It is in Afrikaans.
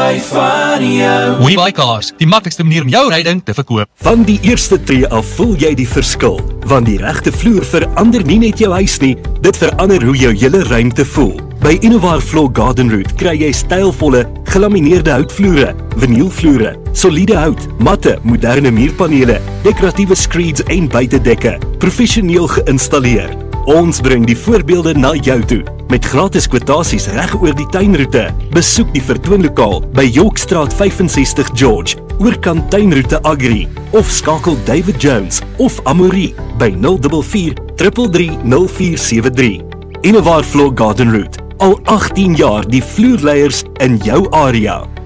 hou van jou. WeBuyCars, die maklikste manier om jou ryding te verkoop. Van die eerste tree af voel jy die verskil, want die regte vloer verander nie net jou huis nie, dit verander hoe jou hele ruimte voel. By Innovar Floor Garden Route kry jy stylvolle, gelamineerde houtvloere, vinylvloere, soliede hout, matte, moderne muurpanele, dekoratiewe screeds en buitedekke, professioneel geïnstalleer. Ons bring die voorbeelde na jou toe, met gratis kwotasies reg oor die tuinroete. Besoek die vertoonlokaal by Yorkstraat 65 George, oorkant tuinroete Agri, of skakel David Jones of Amaury by 044 333 0473. Innovar Floor Garden Route, al 18 jaar die vloerleiers in jou area.